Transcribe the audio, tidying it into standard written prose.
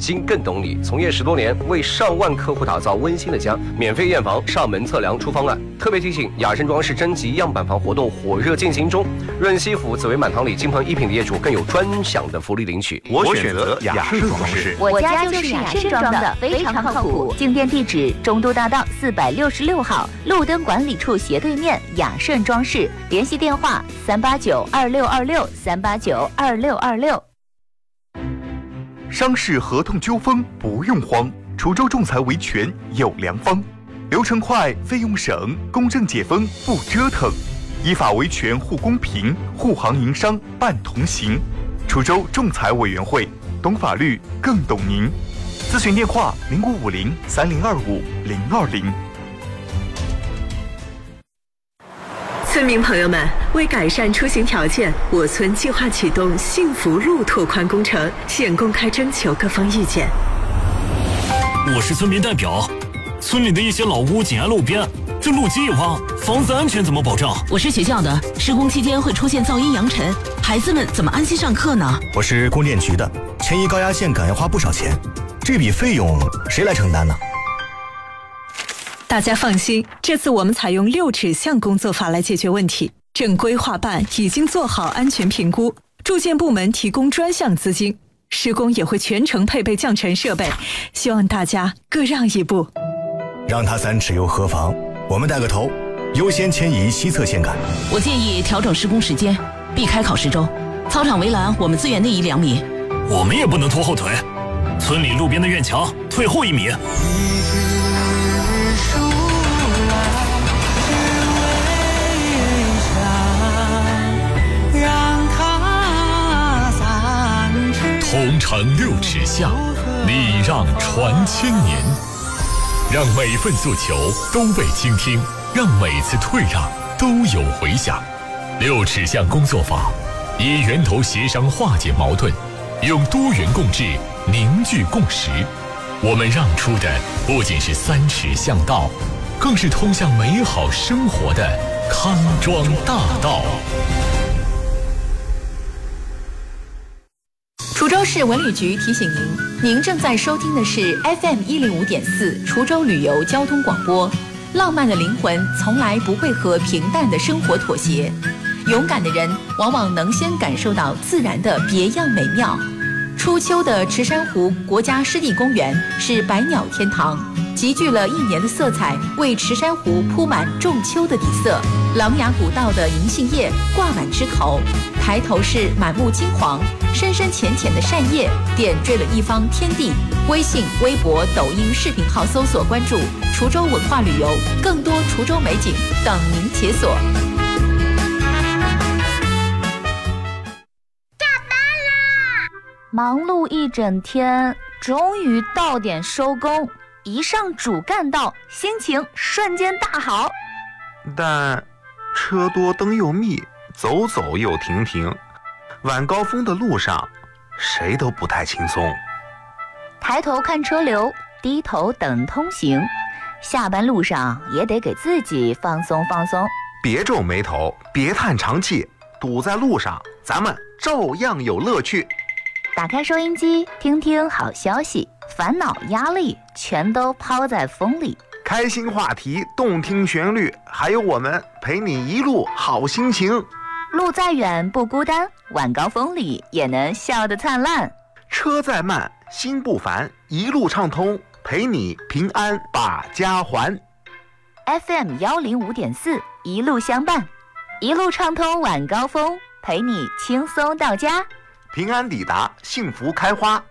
心更懂你。从业10多年，为上万客户打造温馨的家，免费验房、上门测量、出方案。特别提醒，雅盛装饰征集样板房活动火热进行中，润西府紫薇满堂里金鹏一品的业主更有专享的福利领取。 我选择雅盛装饰， 我家就是雅盛装的，非常靠谱。进店地址：中都大道466号，路灯管理处斜对面，雅盛装饰。联系电话：3892626，3892626。 商事合同纠纷不用慌，滁州仲裁维权有良方，流程快，费用省，公正解封不折腾，依法维权护公平，护行营商办同行。滁州仲裁委员会，懂法律更懂您。咨询电话：05503025-020。 村民朋友们，为改善出行条件，我村计划启动幸福路拓宽工程，现公开征求各方意见。 我是村民代表，村里的一些老屋紧挨路边，这路基一挖，房子安全怎么保障？ 我是学校的，施工期间会出现噪音扬尘，孩子们怎么安心上课呢？ 我是供电局的，迁移高压线杆要花不少钱，这笔费用谁来承担呢？ 大家放心，这次我们采用6指向工作法来解决问题。正规划办已经做好安全评估，住建部门提供专项资金，施工也会全程配备降尘设备，希望大家各让一步。 让他3尺又何妨？我们带个头，优先迁移西侧线杆。 我建议调整施工时间，避开考试周。操场围栏我们自愿内移2米。 我们也不能拖后腿，村里路边的院墙退后1米。 同城6尺巷，礼让传千年，让每份诉求都被倾听，让每次退让都有回响。6尺巷工作法以源头协商化解矛盾，用多元共治凝聚共识。我们让出的不仅是3尺巷道，更是通向美好生活的康庄大道。 滁州市文旅局提醒您，您正在收听的是 FM105.4滁州旅游交通广播。浪漫的灵魂从来不会和平淡的生活妥协，勇敢的人往往能先感受到自然的别样美妙。初秋的池山湖国家湿地公园是百鸟天堂，集聚了1年的色彩，为池山湖铺满仲秋的底色。琅琊古道的银杏叶挂满枝头，抬头是满目金黄，深深浅浅的扇叶点缀了一方天地。微信、微博、抖音视频号搜索关注滁州文化旅游，更多滁州美景等您解锁。忙碌一整天，终于到点收工，一上主干道，心情瞬间大好。 但车多灯又密，走走又停停，晚高峰的路上谁都不太轻松。 抬头看车流，低头等通行，下班路上也得给自己放松放松。 别皱眉头，别叹长气，堵在路上咱们照样有乐趣。 打开收音机，听听好消息，烦恼压力全都抛在风里。 开心话题，动听旋律，还有我们陪你一路好心情。 路再远不孤单，晚高峰里也能笑得灿烂。 车再慢心不烦，一路畅通，陪你平安把家还。 FM105.4 一路相伴，一路畅通晚高峰，陪你轻松到家， 平安抵达，幸福开花。